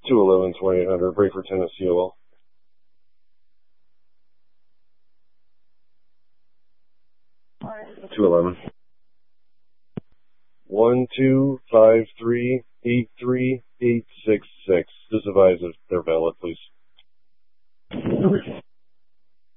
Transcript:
211-2800, break for Tennessee COL. 211. 125383866. This advised of